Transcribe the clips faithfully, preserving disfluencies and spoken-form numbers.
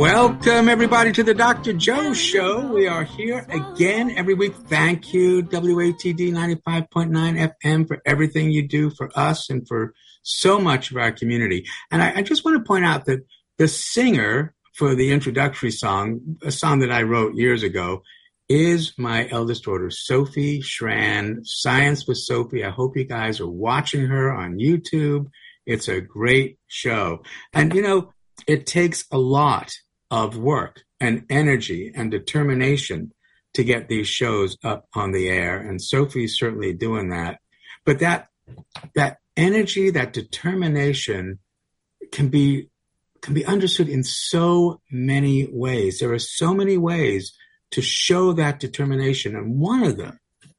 Welcome, everybody, to the Doctor Joe Show. We are here again every week. Thank you, W A T D ninety-five point nine F M, for everything you do for us and for so much of our community. And I, I just want to point out that the singer for the introductory song, a song that I wrote years ago, is my eldest daughter, Sophie Schran, Science with Sophie. I hope you guys are watching her on YouTube. It's a great show. And, you know, it takes a lot of work and energy and determination to get these shows up on the air. And Sophie's certainly doing that. But that that energy, that determination can be can be understood in so many ways. There are so many ways to show that determination. And one of them,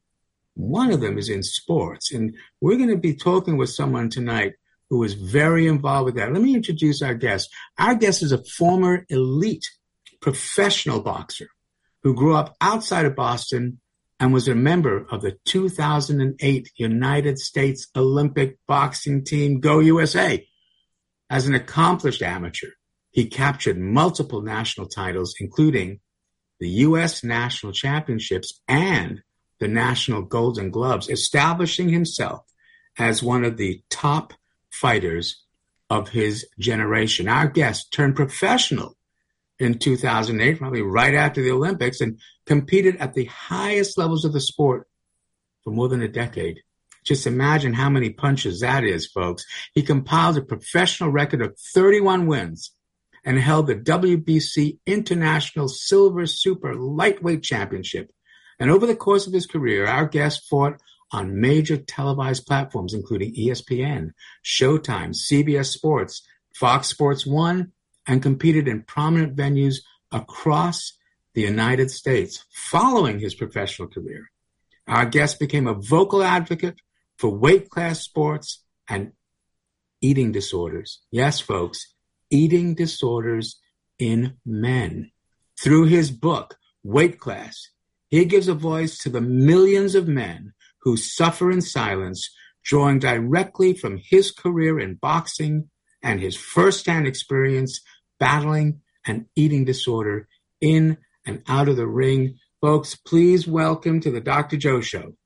one of them is in sports. And we're going to be talking with someone tonight who is very involved with that. Let me introduce our guest. Our guest is a former elite professional boxer who grew up outside of Boston and was a member of the two thousand eight United States Olympic boxing team, Go U S A. As an accomplished amateur, he captured multiple national titles, including the U S National Championships and the National Golden Gloves, establishing himself as one of the top fighters of his generation. Our guest turned professional in two thousand eight, probably right after the Olympics, and competed at the highest levels of the sport for more than a decade. Just imagine how many punches that is, folks. He compiled a professional record of thirty-one wins and held the W B C International Silver Super Lightweight Championship. And over the course of his career, our guest fought on major televised platforms, including E S P N, Showtime, C B S Sports, Fox Sports one, and competed in prominent venues across the United States. Following his professional career, our guest became a vocal advocate for weight class sports and eating disorders. Yes, folks, eating disorders in men. Through his book, Weight Class, he gives a voice to the millions of men who suffer in silence, drawing directly from his career in boxing and his firsthand experience battling an eating disorder in and out of the ring. Folks, please welcome to the Doctor Joe Show,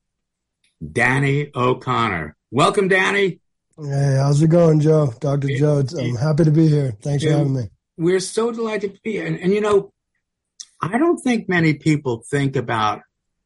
Danny O'Connor. Welcome, Danny. Hey, how's it going, Joe? Doctor Joe, I'm happy to be here. Thanks for having me. We're so delighted to be here. And, and, you know, I don't think many people think about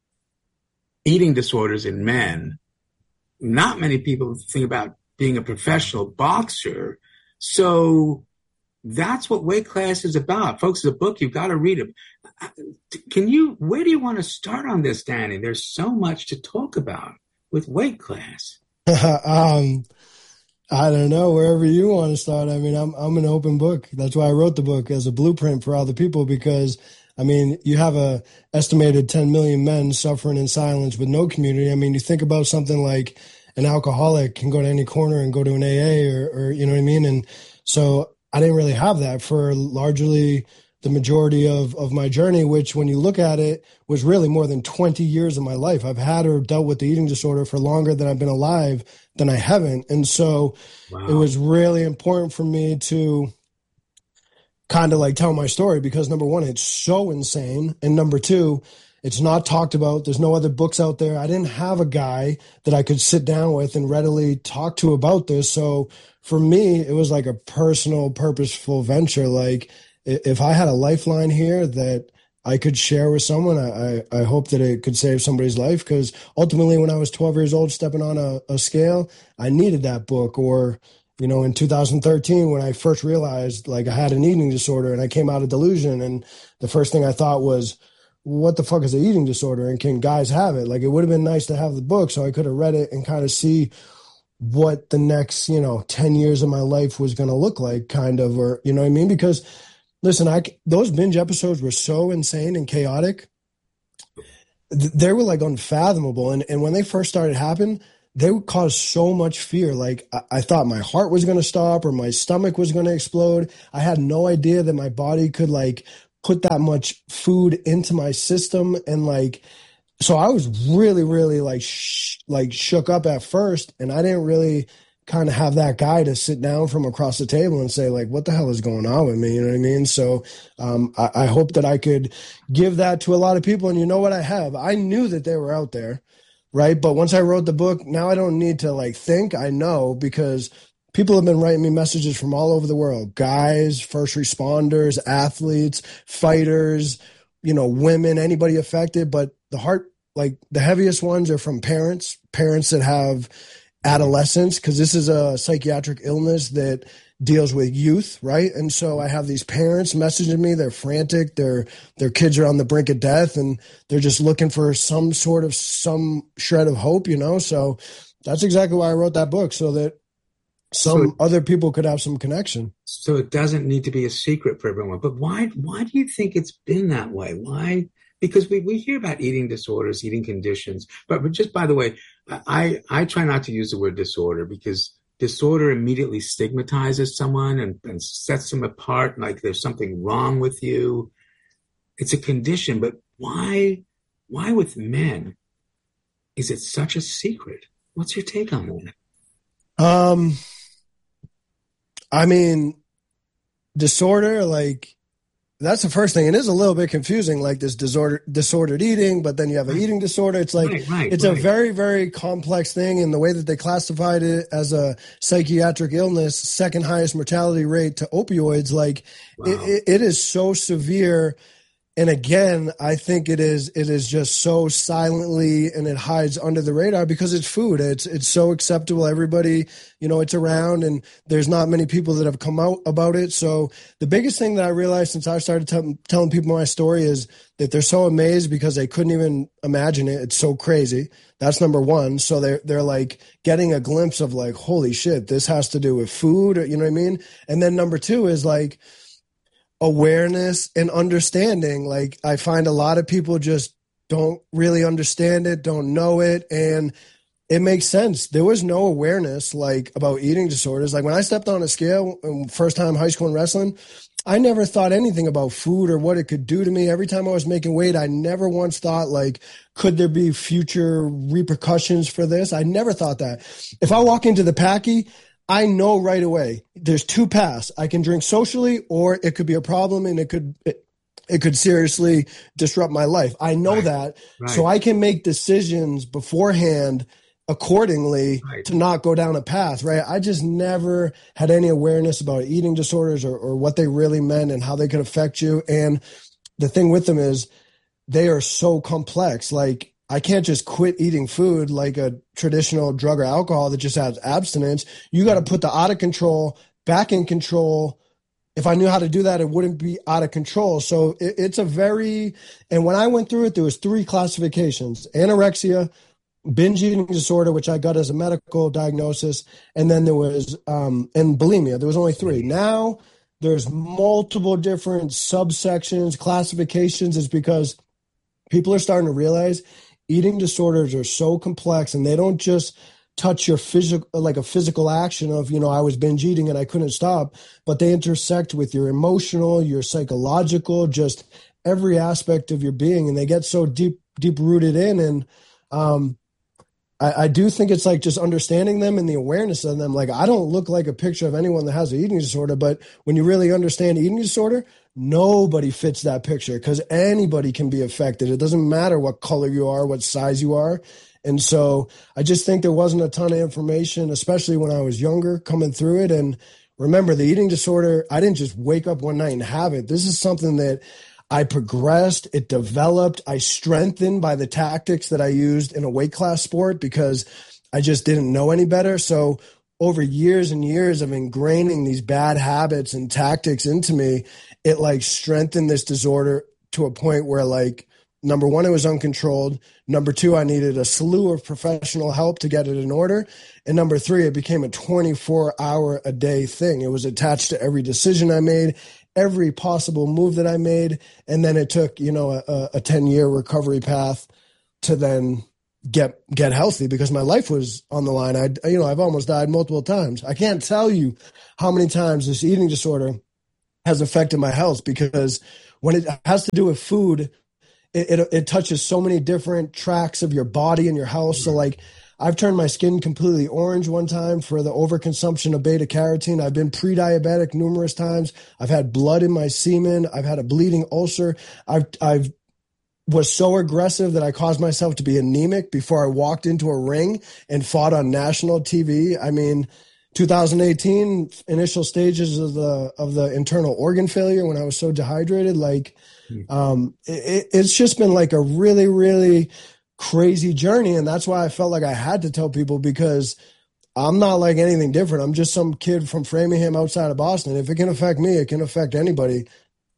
eating disorders in men. Not many people think about being a professional boxer. So that's what Weight Class is about. Folks, it's a book. You've got to read it. Can you, where do you want to start on this, Danny? There's so much to talk about with Weight Class. um, I don't know, wherever you want to start. I mean, I'm, I'm an open book. That's why I wrote the book, as a blueprint for other people, because I mean, you have a estimated ten million men suffering in silence with no community. I mean, you think about something like an alcoholic can go to any corner and go to an A A or, or, you know what I mean? And so I didn't really have that for largely the majority of, of my journey, which when you look at it was really more than twenty years of my life. I've had or dealt with the eating disorder for longer than I've been alive than I haven't. And so wow. It was really important for me to kind of like tell my story because number one, it's so insane. And number two, it's not talked about. There's no other books out there. I didn't have a guy that I could sit down with and readily talk to about this. So for me, it was like a personal, purposeful venture. Like if I had a lifeline here that I could share with someone, I, I, I hope that it could save somebody's life. Because ultimately, when I was twelve years old, stepping on a, a scale, I needed that book. Or you know, in two thousand thirteen, when I first realized like I had an eating disorder and I came out of delusion, and the first thing I thought was, what the fuck is an eating disorder and can guys have it? Like, it would have been nice to have the book so I could have read it and kind of see what the next, you know, ten years of my life was going to look like, kind of, or, you know what I mean? Because listen, I, those binge episodes were so insane and chaotic. They were like unfathomable. And, and when they first started happening, they would cause so much fear. Like I, I thought my heart was going to stop or my stomach was going to explode. I had no idea that my body could like put that much food into my system. And like, so I was really, really like, sh- like shook up at first. And I didn't really kind of have that guy to sit down from across the table and say, like, what the hell is going on with me? You know what I mean? So um, I, I hope that I could give that to a lot of people. And you know what I have? I knew that they were out there, right? But once I wrote the book, now I don't need to like think. I know, because people have been writing me messages from all over the world, guys, first responders, athletes, fighters, you know, women, anybody affected. But the heart, like the heaviest ones are from parents, parents that have adolescents, because this is a psychiatric illness that deals with youth, right? And so I have these parents messaging me. They're frantic. Their their kids are on the brink of death, and they're just looking for some sort of some shred of hope, you know? So that's exactly why I wrote that book, so that some so, other people could have some connection. So it doesn't need to be a secret for everyone. But why why do you think it's been that way? Why? Because we, we hear about eating disorders, eating conditions. But, but just by the way, I, I try not to use the word disorder, because disorder immediately stigmatizes someone and, and sets them apart, like there's something wrong with you. It's a condition. But why, why with men is it such a secret? What's your take on that? Um, I mean, disorder, like, that's the first thing. It is a little bit confusing, like this disorder, disordered eating, but then you have an eating disorder. It's like, right, right, it's right. a very, very complex thing. And the way that they classified it as a psychiatric illness, second highest mortality rate to opioids, like wow. it, it, it is so severe. And again, I think it is it is just so silently, and it hides under the radar because it's food. It's it's so acceptable. Everybody, you know, it's around, and there's not many people that have come out about it. So the biggest thing that I realized since I started t- telling people my story is that they're so amazed because they couldn't even imagine it. It's so crazy. That's number one. So they're, they're like getting a glimpse of like, holy shit, this has to do with food. You know what I mean? And then number two is like, awareness and understanding. Like, I find a lot of people just don't really understand it, don't know it, and it makes sense. There was no awareness like about eating disorders. Like when I stepped on a scale, first time high school in wrestling, I never thought anything about food or what it could do to me. Every time I was making weight, I never once thought like, could there be future repercussions for this? I never thought that. If I walk into the Packy, I know right away there's two paths. I can drink socially, or it could be a problem, and it could it, it could seriously disrupt my life. I know right. that. Right. So I can make decisions beforehand accordingly right. to not go down a path, right? I just never had any awareness about eating disorders or, or what they really meant and how they could affect you. And the thing with them is they are so complex. Like, I can't just quit eating food like a traditional drug or alcohol that just has abstinence. You got to put the out of control back in control. If I knew how to do that, it wouldn't be out of control. So it, it's a very, and when I went through it, there was three classifications: anorexia, binge eating disorder, which I got as a medical diagnosis, and then there was, um, and bulimia. There was only three. Now there's multiple different subsections, classifications. Is because people are starting to realize eating disorders are so complex, and they don't just touch your physical, like a physical action of, you know, I was binge eating and I couldn't stop, but they intersect with your emotional, your psychological, just every aspect of your being. And they get so deep, deep rooted in. And, um, I, I do think it's like just understanding them and the awareness of them. Like, I don't look like a picture of anyone that has an eating disorder, but when you really understand eating disorder, nobody fits that picture, because anybody can be affected. It doesn't matter what color you are, what size you are. And so I just think there wasn't a ton of information, especially when I was younger, coming through it. And remember, the eating disorder, I didn't just wake up one night and have it. This is something that I progressed, it developed, I strengthened by the tactics that I used in a weight class sport, because I just didn't know any better. So over years and years of ingraining these bad habits and tactics into me, it like strengthened this disorder to a point where, like, number one, it was uncontrolled. Number two, I needed a slew of professional help to get it in order. And number three, it became a twenty-four hour a day thing. It was attached to every decision I made, every possible move that I made. And then it took, you know, a, a ten year recovery path to then get, get healthy, because my life was on the line. I, you know, I've almost died multiple times. I can't tell you how many times this eating disorder has affected my health, because when it has to do with food, it, it, it touches so many different tracks of your body and your health. So like, I've turned my skin completely orange one time for the overconsumption of beta carotene. I've been pre-diabetic numerous times. I've had blood in my semen. I've had a bleeding ulcer. I've, I've was so aggressive that I caused myself to be anemic before I walked into a ring and fought on national T V. I mean, two thousand eighteen, initial stages of the of the internal organ failure when I was so dehydrated. Like, um, it, it's just been like a really, really crazy journey. And that's why I felt like I had to tell people, because I'm not like anything different. I'm just some kid from Framingham outside of Boston. If it can affect me, it can affect anybody.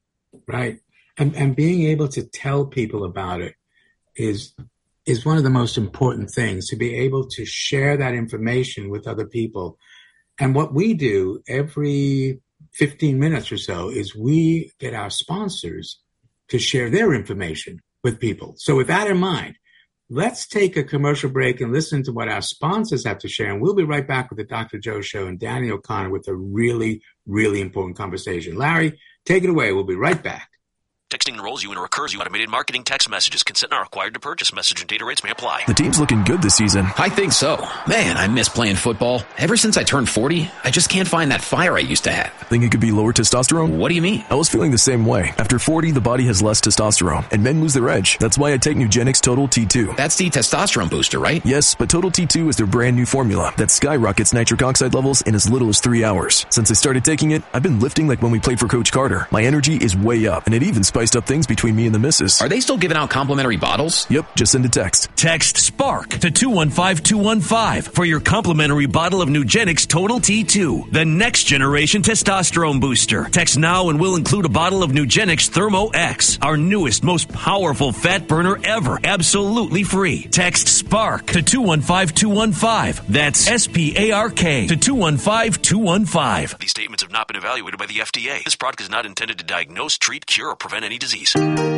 Right. And, and being able to tell people about it is is one of the most important things, to be able to share that information with other people. And what we do every fifteen minutes or so is we get our sponsors to share their information with people. So with that in mind, let's take a commercial break and listen to what our sponsors have to share. And we'll be right back with the Doctor Joe Show and Danny O'Connor with a really, really important conversation. Larry, take it away. We'll be right back. Texting enrolls you in a Recursion automated marketing text messages. Consent not required to purchase. Message and data rates may apply. The team's looking good this season. I think so. Man, I miss playing football. Ever since I turned forty, I just can't find that fire I used to have. Think it could be lower testosterone? What do you mean? I was feeling the same way. After forty, the body has less testosterone, and men lose their edge. That's why I take Nugenix Total T two. That's the testosterone booster, right? Yes, but Total T two is their brand new formula that skyrockets nitric oxide levels in as little as three hours. Since I started taking it, I've been lifting like when we played for Coach Carter. My energy is way up, and it even spiced up things between me and the missus. Are they still giving out complimentary bottles? Yep, just send a text. Text SPARK to two one five two one five for your complimentary bottle of Nugenix Total T two, the next generation testosterone booster. Text now and we'll include a bottle of Nugenix Thermo X, our newest, most powerful fat burner ever, absolutely free. Text SPARK to two one five two one five. That's S P A R K to two one five two one five. These statements have not been evaluated by the F D A. This product is not intended to diagnose, treat, cure, or prevent any disease.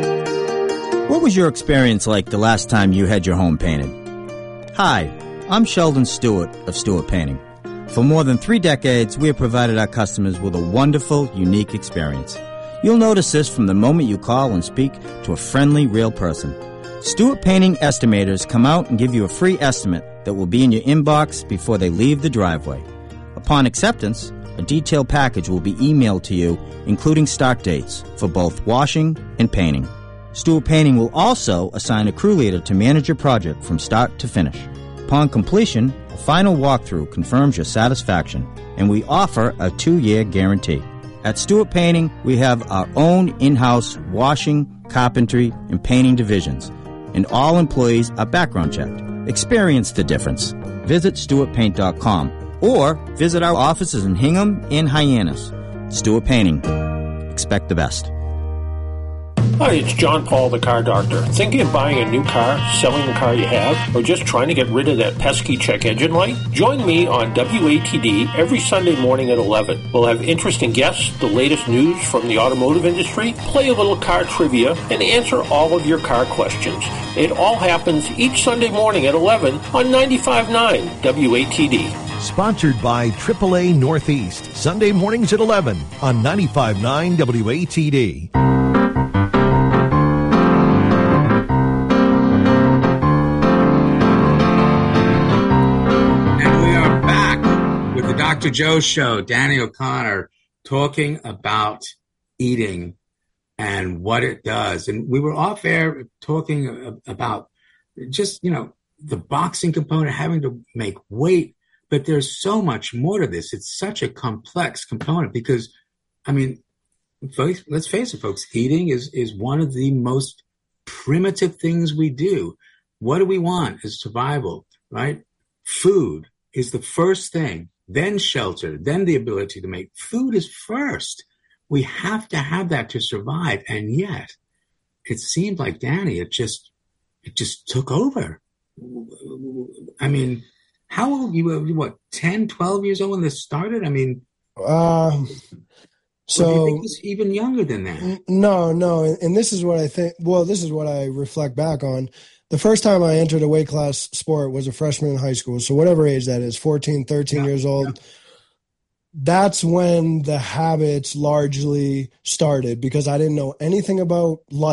What was your experience like the last time you had your home painted? Hi, I'm Sheldon Stewart of Stewart Painting. For more than three decades, we have provided our customers with a wonderful, unique experience. You'll notice this from the moment you call and speak to a friendly, real person. Stewart Painting estimators come out and give you a free estimate that will be in your inbox before they leave the driveway. Upon acceptance, a detailed package will be emailed to you, including start dates for both washing and painting. Stewart Painting will also assign a crew leader to manage your project from start to finish. Upon completion, a final walkthrough confirms your satisfaction, and we offer a two-year guarantee. At Stewart Painting, we have our own in-house washing, carpentry, and painting divisions, and all employees are background checked. Experience the difference. Visit stewart paint dot com or visit our offices in Hingham and Hyannis. Stewart Painting. Expect the best. Hi, it's John Paul, the car doctor. Thinking of buying a new car, selling the car you have, or just trying to get rid of that pesky check engine light? Join me on W A T D every Sunday morning at eleven. We'll have interesting guests, the latest news from the automotive industry, play a little car trivia, and answer all of your car questions. It all happens each Sunday morning at eleven on ninety-five point nine W A T D. Sponsored by triple A Northeast, Sunday mornings at eleven on ninety-five point nine W A T D. Doctor Joe Show, Danny O'Connor, talking about eating and what it does. And we were off air talking about just, you know, the boxing component, having to make weight. But there's so much more to this. It's such a complex component because, I mean, let's face it, folks, eating is, is one of the most primitive things we do. What do we want is survival, right? Food is the first thing. Then shelter, then the ability to make. Food is first. We have to have that to survive. And yet, it seemed like, Danny, it just it just took over. I mean, how old you were? What, ten, twelve years old when this started? I mean, uh, so do you think it was even younger than that? No, no. And this is what I think. Well, this is what I reflect back on. The first time I entered a weight class sport was a freshman in high school. So whatever age that is, fourteen, thirteen yeah, years old. Yeah. That's when the habits largely started because I didn't know anything about life.